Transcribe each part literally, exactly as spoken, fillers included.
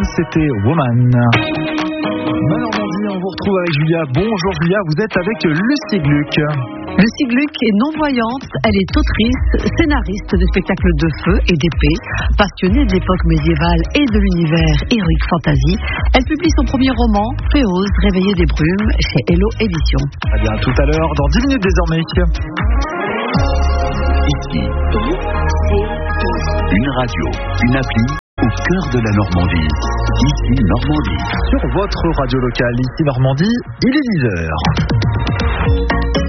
c'était Woman. Normandie, on vous retrouve avec Julia. Bonjour Julia, vous êtes avec Lucie Gluck. Lucie Gluck est non-voyante, elle est autrice, scénariste de spectacles de feu et d'épée, passionnée de l'époque médiévale et de l'univers Heroic Fantasy. Elle publie son premier roman, Féose, Réveillée des brumes, chez Hello Éditions. Très bien, tout à l'heure, dans dix minutes désormais. Ici, une radio, une appli au cœur de la Normandie. Ici Normandie. Sur votre radio locale, ici Normandie, il est dix heures.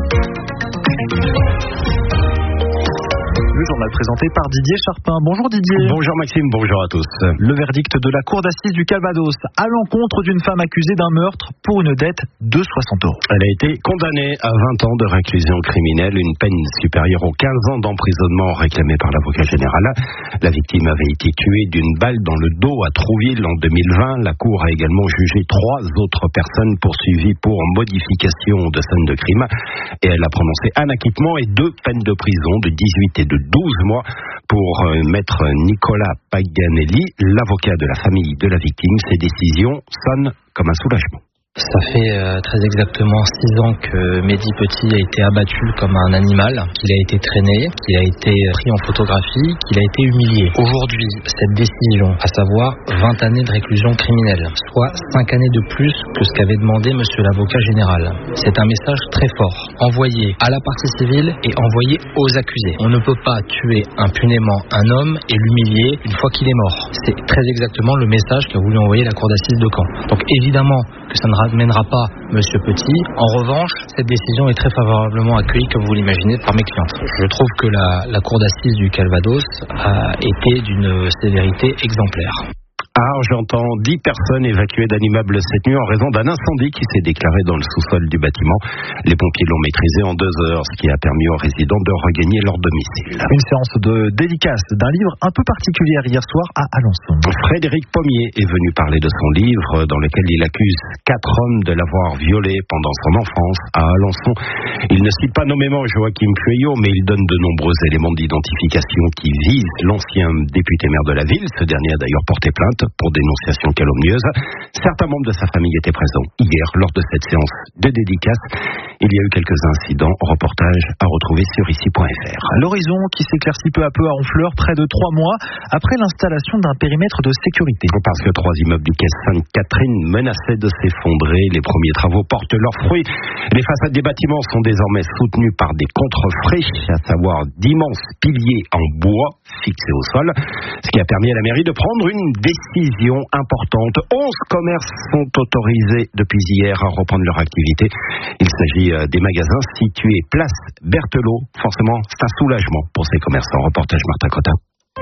Le journal présenté par Didier Charpin. Bonjour Didier. Bonjour Maxime, bonjour à tous. Le verdict de la cour d'assises du Calvados à l'encontre d'une femme accusée d'un meurtre pour une dette de soixante euros. Elle a été condamnée à vingt ans de réclusion criminelle, une peine supérieure aux quinze ans d'emprisonnement réclamée par l'avocat général. La victime avait été tuée d'une balle dans le dos à Trouville en deux mille vingt. La cour a également jugé trois autres personnes poursuivies pour modification de scène de crime et elle a prononcé un acquittement et deux peines de prison de dix-huit et de douze mois pour euh, maître Nicolas Paganelli, l'avocat de la famille de la victime. Ces décisions sonnent comme un soulagement. Ça fait euh, très exactement six ans que Mehdi Petit a été abattu comme un animal, qu'il a été traîné, qu'il a été pris en photographie, qu'il a été humilié. Aujourd'hui, cette décision, à savoir vingt années de réclusion criminelle, soit cinq années de plus que ce qu'avait demandé monsieur l'avocat général. C'est un message très fort, envoyé à la partie civile et envoyé aux accusés. On ne peut pas tuer impunément un homme et l'humilier une fois qu'il est mort. C'est très exactement le message qu'a voulu envoyer la cour d'assises de Caen. Donc évidemment que ça ne mènera pas monsieur Petit. En revanche, cette décision est très favorablement accueillie, comme vous l'imaginez, par mes clients. Je trouve que la, la cour d'assises du Calvados a été d'une sévérité exemplaire. À Argentan, dix personnes évacuées d'un immeuble cette nuit en raison d'un incendie qui s'est déclaré dans le sous-sol du bâtiment. Les pompiers l'ont maîtrisé en deux heures, ce qui a permis aux résidents de regagner leur domicile. Une séance de dédicace d'un livre un peu particulier hier soir à Alençon. Frédéric Pommier est venu parler de son livre dans lequel il accuse quatre hommes de l'avoir violé pendant son enfance à Alençon. Il ne cite pas nommément Joachim Pueyo, mais il donne de nombreux éléments d'identification qui visent l'ancien député maire de la ville. Ce dernier a d'ailleurs porté plainte pour dénonciation calomnieuse. Certains membres de sa famille étaient présents hier lors de cette séance de dédicace. Il y a eu quelques incidents. Reportage à retrouver sur ici point f r. L'horizon qui s'éclaircit peu à peu à Honfleur, près de trois mois après l'installation d'un périmètre de sécurité. Parce que trois immeubles du quai Sainte-Catherine menaçaient de s'effondrer. Les premiers travaux portent leurs fruits. Les façades des bâtiments sont désormais soutenues par des contrefriches, à savoir d'immenses piliers en bois fixés au sol, ce qui a permis à la mairie de prendre une décision importante. onze commerces sont autorisés depuis hier à reprendre leur activité. Il s'agit des magasins situés place Berthelot. Forcément, c'est un soulagement pour ces commerçants. Reportage Martin Cotin.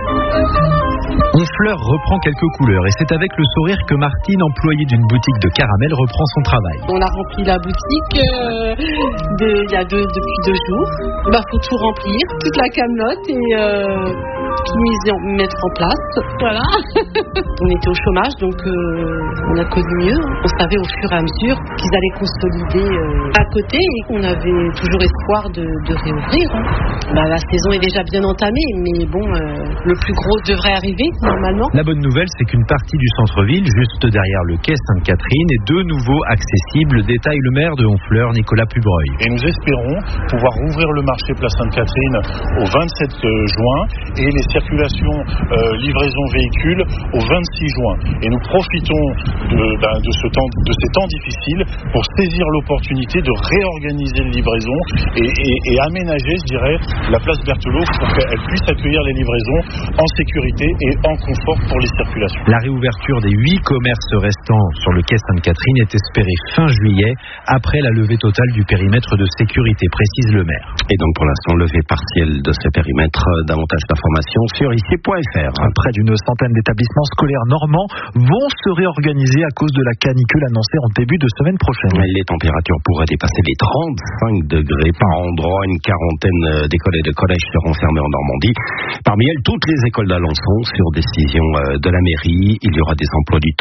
Honfleur reprend quelques couleurs et c'est avec le sourire que Martine, employée d'une boutique de caramel, reprend son travail. On a rempli la boutique euh, de, il y a deux, depuis deux jours. Bah, faut tout remplir, toute la camelote et euh, tout mise en, mettre en place. Voilà. On était au chômage, donc euh, on a connu mieux. On savait au fur et à mesure qu'ils allaient consolider euh, à côté et qu'on avait toujours espoir de, de réouvrir. Hein. Bah, la saison est déjà bien entamée, mais bon, euh, le plus gros devrait arriver normalement. La bonne nouvelle, c'est qu'une partie du centre-ville, juste derrière le quai Sainte-Catherine, est de nouveau accessible, détaille le maire de Honfleur, Nicolas Pubreuil. Et nous espérons pouvoir rouvrir le marché Place Sainte-Catherine au vingt-sept juin et les circulations euh, livraison véhicules au vingt-six juin. Et nous profitons de, ben, de, ce temps, de ces temps difficiles pour saisir l'opportunité de réorganiser les livraisons et, et, et aménager, je dirais, la place Berthelot pour qu'elle puisse accueillir les livraisons en sécurité et en confort pour les circulations. La réouverture des huit commerces restants sur le quai Sainte-Catherine est espérée fin juillet, après la levée totale du périmètre de sécurité, précise le maire. Et donc pour l'instant, levée partielle de ce périmètre. Davantage d'informations sur ici point f r. Près d'une centaine d'établissements scolaires normands vont se réorganiser à cause de la canicule annoncée en début de semaine prochaine. Les températures pourraient dépasser les trente-cinq degrés par endroit. Une quarantaine d'écoles et de collèges seront fermées en Normandie. Parmi elles, toutes les écoles d'Alençon, sur décision de la mairie. Il y aura des emplois du temps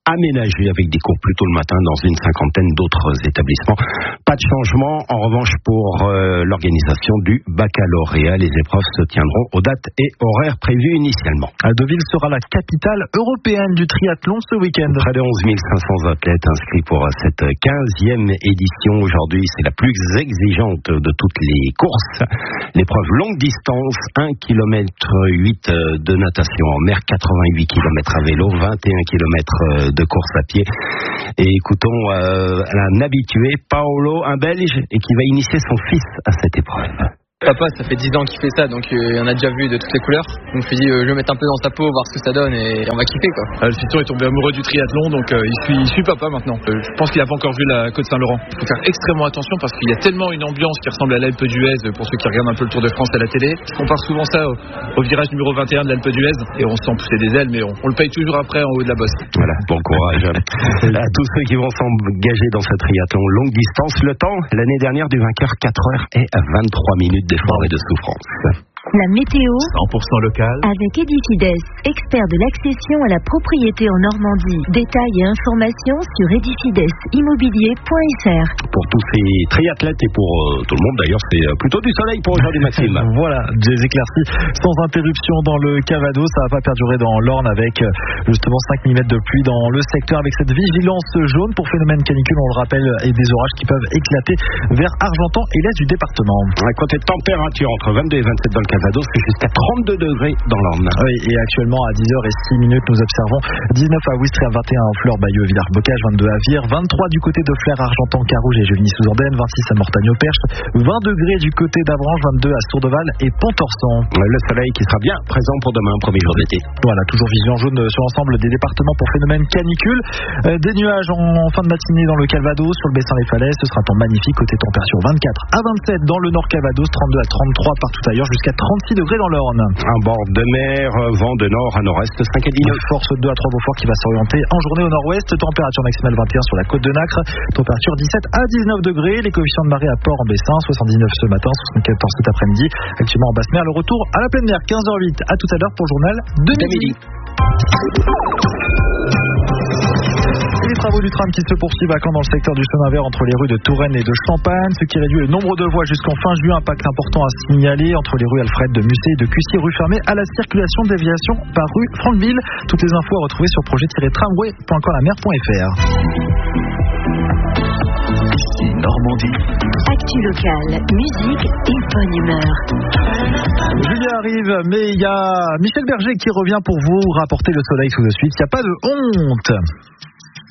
aménagés avec des cours plus tôt le matin dans une cinquantaine d'autres établissements. Pas de changement en revanche pour euh, l'organisation du baccalauréat. Les épreuves se tiendront aux dates et horaires prévus initialement. Deauville sera la capitale européenne du triathlon ce week-end. Près de onze mille cinq cents athlètes inscrits pour cette quinzième édition. Aujourd'hui, c'est la plus exigeante de toutes les courses. L'épreuve longue distance, un kilomètre huit de natation en mer, quatre-vingt-huit kilomètres à vélo, vingt et un kilomètres de course à pied. Et écoutons euh, un habitué, Paolo, un Belge, et qui va initier son fils à cette épreuve. Papa, ça fait dix ans qu'il fait ça, donc euh, il en a déjà vu de toutes les couleurs. Donc je me suis dit, euh, je vais mettre un peu dans sa peau, voir ce que ça donne, et on va kiffer quoi. Euh, le fiston est tombé amoureux du triathlon, donc euh, il, suit, il suit papa maintenant. Euh, je pense qu'il n'a pas encore vu la côte Saint-Laurent. Il faut faire extrêmement attention parce qu'il y a tellement une ambiance qui ressemble à l'Alpe d'Huez, pour ceux qui regardent un peu le Tour de France à la télé. Je compare souvent ça au, au virage numéro vingt et un de l'Alpe d'Huez, et on se sent pousser des ailes, mais on, on le paye toujours après en haut de la bosse. Voilà, bon courage à tous ceux qui vont s'engager dans ce triathlon longue distance. Le temps, l'année dernière du vainqueur, quatre heures et vingt-trois minutes d'effort et de souffrance. La météo cent pour cent local avec Edifides, expert de l'accession à la propriété en Normandie. Détails et informations sur edifides immobilier point f r. Pour tous ces triathlètes et pour euh, tout le monde d'ailleurs, c'est plutôt du soleil pour aujourd'hui, Maxime. Voilà, des éclaircies sans interruption dans le Calvados. Ça va pas perdurer dans l'Orne avec justement cinq millimètres de pluie dans le secteur avec cette vigilance jaune pour phénomène canicule, on le rappelle, et des orages qui peuvent éclater vers Argentan et l'est du département. À côté de température entre vingt-deux et vingt-sept dans le Calvados, c'est jusqu'à trente-deux degrés dans l'Orne. Oui, et actuellement à dix heures six minutes, nous observons dix-neuf à Ouistreham, vingt et un à Fleur, Bayeux, Villars-Bocage, vingt-deux à Vire, vingt-trois du côté de Flers, Argentan, Carouge et Jevigny-sous-Andenne, vingt-six à Mortagne-au-Perche, vingt degrés du côté d'Avranches, vingt-deux à Sourdeval et Pontorson. Le soleil qui sera bien présent pour demain, premier jour d'été. Voilà, toujours vigilant jaune sur l'ensemble des départements pour phénomène canicule. Euh, des nuages en fin de matinée dans le Calvados, sur le Bessin-les-Falaises, ce sera un temps magnifique côté température vingt-quatre à vingt-sept dans le Nord Calvados, trente-deux à trente-trois partout ailleurs, jusqu'à trente-six degrés dans l'Orne. Un bord de mer, vent de nord à nord-est, cinq à dix nœuds. Force deux à trois Beaufort qui va s'orienter en journée au nord-ouest, température maximale vingt et un sur la côte de Nacre, température dix-sept à dix-neuf degrés, les coefficients de marée à Port-en-Bessin, soixante-dix-neuf ce matin, soixante-quatorze cet après-midi, actuellement en basse mer, le retour à la pleine mer, quinze heures huit, à tout à l'heure pour le journal de midi. Les travaux du tram qui se poursuivent à Caen dans le secteur du chemin vert entre les rues de Touraine et de Champagne, ce qui réduit le nombre de voies jusqu'en fin juin. Impact important à signaler entre les rues Alfred de Musset et de Cussy, rue fermée à la circulation, déviation par rue Franqueville. Toutes les infos à retrouver sur projet tiret tramway point com la mer point f r. Ici Normandie. Actu locale, musique et bonne humeur. Julien arrive, mais il y a Michel Berger qui revient pour vous rapporter le soleil tout de suite. Il n'y a pas de honte.